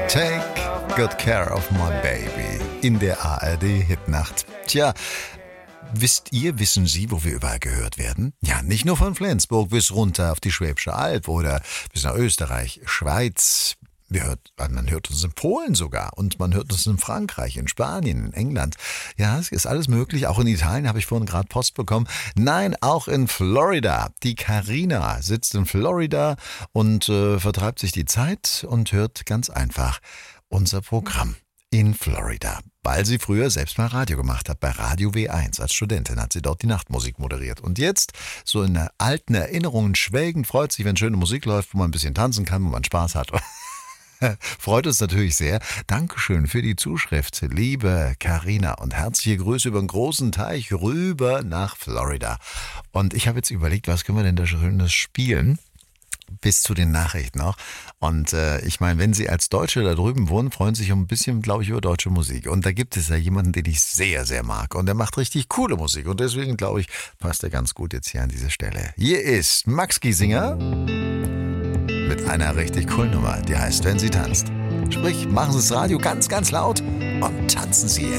Take good care of my baby in der ARD-Hitnacht. Tja, wissen Sie, wo wir überall gehört werden? Ja, nicht nur von Flensburg bis runter auf die Schwäbische Alb oder bis nach Österreich, Schweiz. Man hört uns in Polen sogar und man hört uns in Frankreich, in Spanien, in England. Ja, es ist alles möglich. Auch in Italien habe ich vorhin gerade Post bekommen. Nein, auch in Florida. Die Carina sitzt in Florida und vertreibt sich die Zeit und hört ganz einfach unser Programm in Florida. Weil sie früher selbst mal Radio gemacht hat, bei Radio W1. Als Studentin hat sie dort die Nachtmusik moderiert. Und jetzt, so in alten Erinnerungen schwelgend, freut sich, wenn schöne Musik läuft, wo man ein bisschen tanzen kann, wo man Spaß hat. Freut uns natürlich sehr. Dankeschön für die Zuschrift, liebe Carina, und herzliche Grüße über den großen Teich rüber nach Florida. Und ich habe jetzt überlegt, was können wir denn da Schönes spielen? Bis zu den Nachrichten noch. Und ich meine, wenn Sie als Deutsche da drüben wohnen, freuen Sie sich ein bisschen, glaube ich, über deutsche Musik. Und da gibt es ja jemanden, den ich sehr, sehr mag. Und der macht richtig coole Musik. Und deswegen, glaube ich, passt er ganz gut jetzt hier an diese Stelle. Hier ist Max Giesinger mit einer richtig coolen Nummer, die heißt Wenn sie tanzt. Sprich, machen Sie das Radio ganz, ganz laut und tanzen Sie